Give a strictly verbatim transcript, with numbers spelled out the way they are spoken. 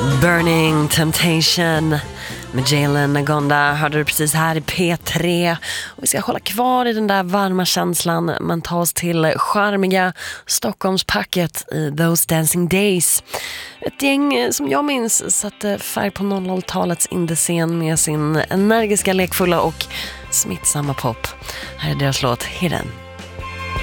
Burning Temptation med Jalen Nagonda hörde du precis här i P tre. Och vi ska hålla kvar i den där varma känslan men ta oss till charmiga Stockholmspacket i Those Dancing Days. Ett gäng som jag minns satte färg på noll noll-talets indie-scen med sin energiska, lekfulla och smittsamma pop. Här är deras låt Hidden.